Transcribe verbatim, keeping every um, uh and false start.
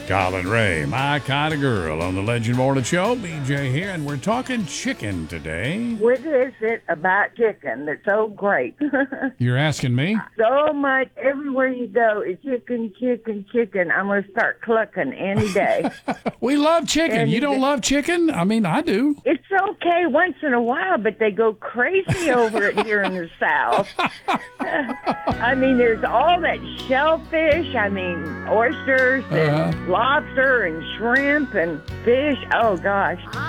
Colin Ray, my kind of girl on the Legend Morning Show. B J here, and we're talking chicken today. What is it about chicken that's so great? You're asking me? So much, everywhere you go, it's chicken, chicken, chicken. I'm going to start clucking any day. We love chicken. Any You don't day. love chicken? I mean, I do. It's okay once in a while, but they go crazy over it here in the South. I mean, there's all that shellfish, I mean, oysters and Uh-huh. lobster and shrimp and fish. Oh, gosh.